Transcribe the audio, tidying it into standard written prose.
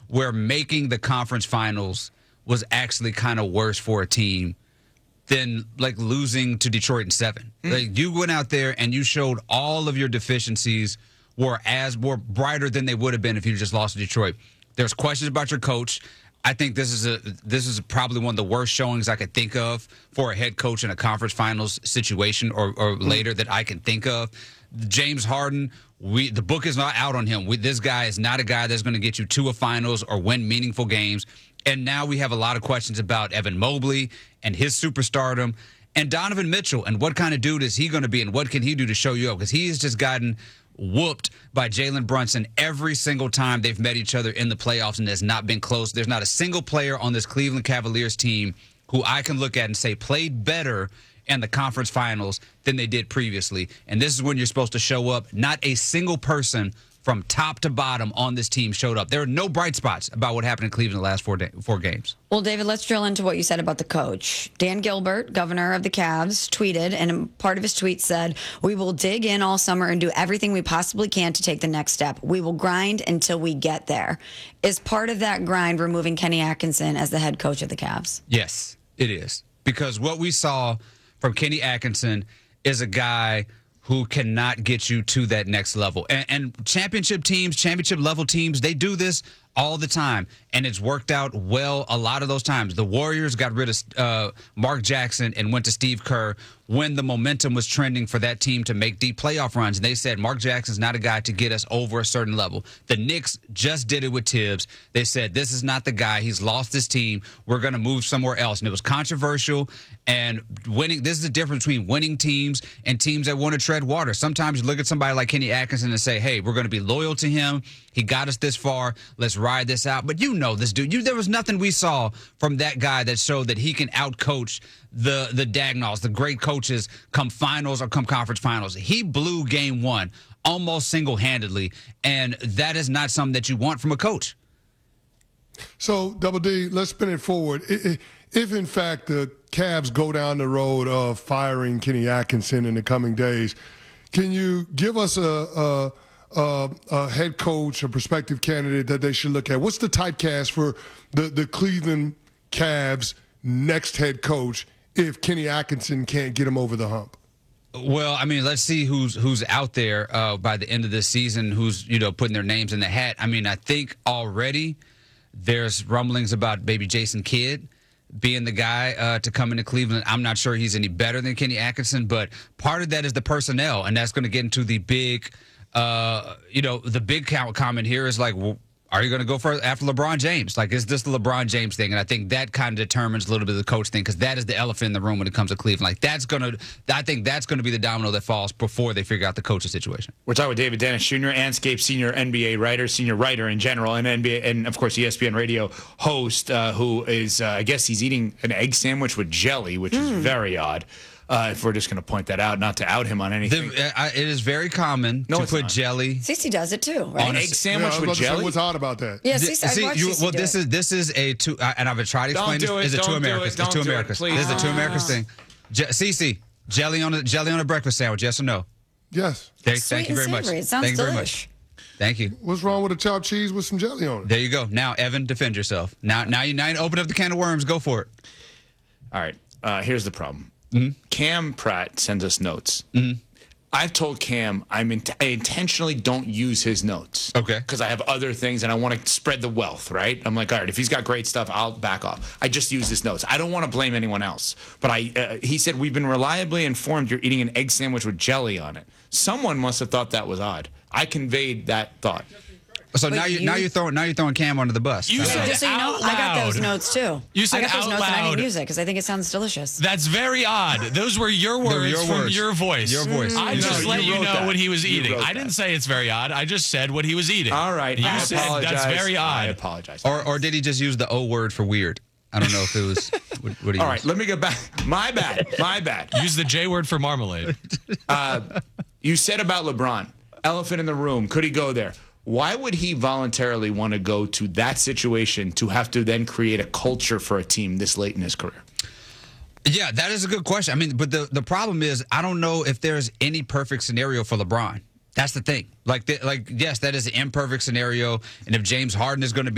where making the conference finals was actually kind of worse for a team than like losing to Detroit in 7. Like you went out there and you showed all of your deficiencies were brighter than they would have been if you just lost to Detroit. There's questions about your coach. I think this is probably one of the worst showings I could think of for a head coach in a conference finals situation or later that I can think of. James Harden, the book is not out on him. This guy is not a guy that's going to get you to a finals or win meaningful games. And now we have a lot of questions about Evan Mobley and his superstardom and Donovan Mitchell and what kind of dude is he going to be and what can he do to show you up? Because he has just gotten whooped by Jalen Brunson every single time they've met each other in the playoffs and has not been close. There's not a single player on this Cleveland Cavaliers team who I can look at and say played better in the conference finals than they did previously. And this is when you're supposed to show up. Not a single person from top to bottom on this team showed up. There are no bright spots about what happened in Cleveland in the last four games. Well, David, let's drill into what you said about the coach. Dan Gilbert, governor of the Cavs, tweeted, and part of his tweet said, "We will dig in all summer and do everything we possibly can to take the next step. We will grind until we get there." Is part of that grind removing Kenny Atkinson as the head coach of the Cavs? Yes, it is. Because what we saw from Kenny Atkinson is a guy who cannot get you to that next level. And championship teams, championship level teams, they do this all the time, and it's worked out well a lot of those times. The Warriors got rid of Mark Jackson and went to Steve Kerr when the momentum was trending for that team to make deep playoff runs. And they said, Mark Jackson's not a guy to get us over a certain level. The Knicks just did it with Tibbs. They said, this is not the guy. He's lost this team. We're going to move somewhere else. And it was controversial. And winning, this is the difference between winning teams and teams that want to tread water. Sometimes you look at somebody like Kenny Atkinson and say, hey, we're going to be loyal to him. He got us this far. Let's ride this out. But you know this dude. There was nothing we saw from that guy that showed that he can outcoach the Dagnalls, the great coaches, come finals or come conference finals. He blew game one almost single-handedly, and that is not something that you want from a coach. So, Double D, let's spin it forward. If, in fact, the Cavs go down the road of firing Kenny Atkinson in the coming days, can you give us a head coach, a prospective candidate that they should look at? What's the typecast for the Cleveland Cavs' next head coach if Kenny Atkinson can't get him over the hump? Well, I mean, let's see who's out there by the end of this season, who's, putting their names in the hat. I mean, I think already there's rumblings about maybe Jason Kidd being the guy to come into Cleveland. I'm not sure he's any better than Kenny Atkinson, but part of that is the personnel, and that's going to get into the big the big comment here is like, well, are you going to go after LeBron James? Like, is this the LeBron James thing? And I think that kind of determines a little bit of the coach thing, because that is the elephant in the room when it comes to Cleveland. Like, I think that's going to be the domino that falls before they figure out the coaching situation. We're talking with David Dennis Jr., Anscape senior NBA writer, senior writer in general, and NBA, and of course ESPN radio host, who is, I guess he's eating an egg sandwich with jelly, which is very odd. If we're just going to point that out, not to out him on anything. It is very common to put jelly. Cece does it too, right? On an egg sandwich with jelly? What's odd about that? Yeah, Cece, this is a two, and I've tried to explain this. It's a two Americas. It's two Americas. This is a two Americas thing. Cece, jelly on a breakfast sandwich? Yes or no? Yes. Thank you very much. It sounds Thank you very delish. much. Thank you. What's wrong with a chopped cheese with some jelly on it? There you go. Now, Evan, defend yourself. Now you open up the can of worms. Go for it. All right. Here's the problem. Mm-hmm. Cam Pratt sends us notes. Mm-hmm. I've told Cam I intentionally don't use his notes. Okay. Because I have other things and I want to spread the wealth, right? I'm like, all right, if he's got great stuff, I'll back off. I just use his notes. I don't want to blame anyone else. But he said, we've been reliably informed you're eating an egg sandwich with jelly on it. Someone must have thought that was odd. I conveyed that thought. So now you're throwing Cam under the bus. You said Just so you know, I got those notes too. You said I got those out notes and I loud. didn't use it because I think it sounds delicious. That's very odd. Those were your words from your voice. Your voice. I just let you know what he was eating. I didn't say it's very odd. I just said what he was eating. All right. You I said apologize. that's very odd. I apologize. Or did he just use the O word for weird? I don't know if it was. What he All right, let me get back. My bad. Use the J word for marmalade. You said about LeBron, elephant in the room. Could he go there? Why would he voluntarily want to go to that situation to have to then create a culture for a team this late in his career? Yeah, that is a good question. I mean, but the problem is, I don't know if there's any perfect scenario for LeBron. That's the thing. Yes, that is an imperfect scenario. And if James Harden is going to be